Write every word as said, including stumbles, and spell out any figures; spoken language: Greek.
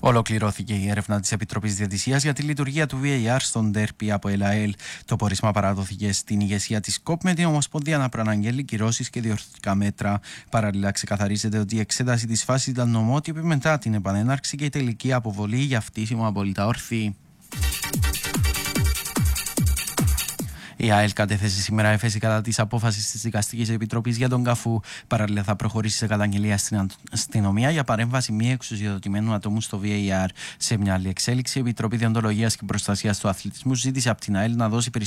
Ολοκληρώθηκε η έρευνα της Επιτροπής Διαιτησίας για τη λειτουργία του βι έι αρ στον ντέρμπι από ΕΛΑΕΛ. Το πόρισμα παραδόθηκε στην ηγεσία της ΚΟΠ με την Ομοσπονδία να προαναγγέλει κυρώσεις και διορθωτικά μέτρα. Παράλληλα, ξεκαθαρίζεται ότι η εξέταση της φάσης ήταν νομότυπη μετά την επανέναρξη και η τελική αποβολή για φτύσιμο απόλυτα ορθή. Η ΑΕΛ κατέθεσε σήμερα έφεση κατά της απόφασης της Δικαστικής Επιτροπής για τον Καφού. Παράλληλα, θα προχωρήσει σε καταγγελία στην αστυνομία για παρέμβαση μη εξουσιοδοτημένου ατόμου στο βι έι αρ. Σε μια άλλη εξέλιξη, η Επιτροπή Διοντολογίας και Προστασίας του Αθλητισμού ζήτησε από την ΑΕΛ να δώσει